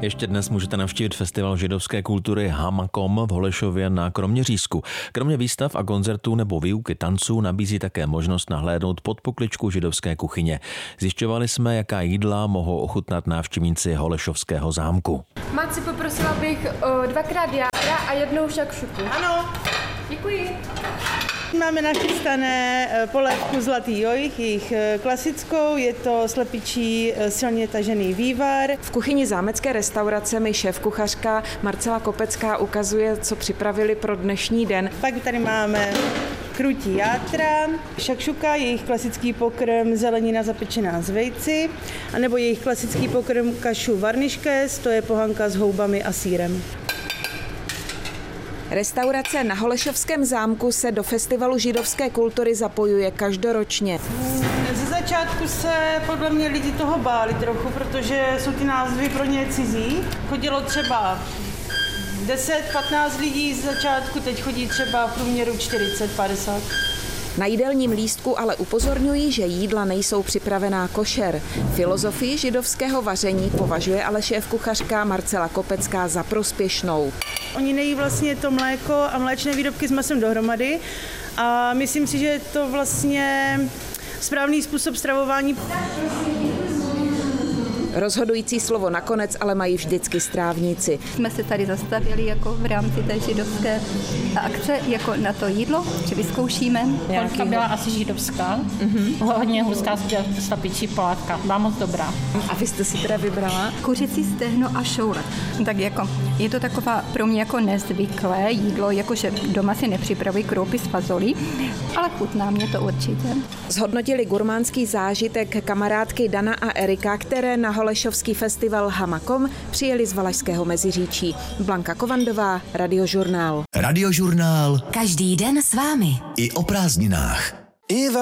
Ještě dnes můžete navštívit festival židovské kultury Hamakom v Holešově na Kroměřížsku. Kromě výstav a koncertů nebo výuky tanců nabízí také možnost nahlédnout pod pokličku židovské kuchyně. Zjišťovali jsme, jaká jídla mohou ochutnat návštěvníci Holešovského zámku. Máci, poprosila bych 2x játra a 1 šakšuku. Ano. Děkuji. Máme nachystané polévku Zlatý jojich, jejich klasickou, je to slepičí silně tažený vývar. V kuchyni zámecké restaurace mi šéfkuchařka Marcela Kopecká ukazuje, co připravili pro dnešní den. Pak tady máme krutí játra, šakšuka, jejich klasický pokrm zelenina zapečená z vejci, anebo jejich klasický pokrm kašu varniškes, to je pohanka s houbami a sýrem. Restaurace na Holešovském zámku se do festivalu židovské kultury zapojuje každoročně. Ze začátku se podle mě lidi toho báli trochu, protože jsou ty názvy pro ně cizí. Chodilo třeba 10-15 lidí z začátku, teď chodí třeba v průměru 40-50. Na jídelním lístku ale upozorňují, že jídla nejsou připravená košer. Filozofii židovského vaření považuje ale šéfkuchařka Marcela Kopecká za prospěšnou. Oni nejí vlastně to mléko a mléčné výrobky s masem dohromady a myslím si, že je to vlastně správný způsob stravování. Rozhodující slovo nakonec ale mají vždycky strávníci. Jsme se tady zastavili jako v rámci té židovské akce jako na to jídlo, že vyzkoušíme. Polka byla asi židovská, hodně hustá slepičí polévka, byla moc dobrá. A vy jste si teda vybrala? Kuřecí stehno a šourek. Tak jako, je to taková pro mě jako nezvyklé jídlo, jakože doma si nepřipravuji kroupy z fazolí, ale chutná mě to určitě. Zhodnotili gurmánský zážitek kamarádky Dana a Erika, které na Holešovský festival Hamakom přijeli z Valašského Meziříčí. Blanka Kovandová, Radiožurnál. Radiožurnál. Každý den s vámi. I o prázdninách.